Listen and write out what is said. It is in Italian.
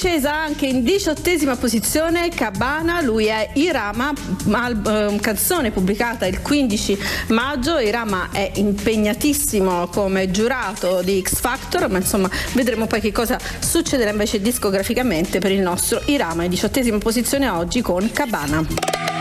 scesa anche in 18ª posizione Cabana, lui è Irama, canzone pubblicata il 15 maggio. Irama è impegnatissimo come giurato di X Factor, ma insomma vedremo poi che cosa succederà invece discograficamente per il nostro Irama, in 18ª posizione oggi con Cabana.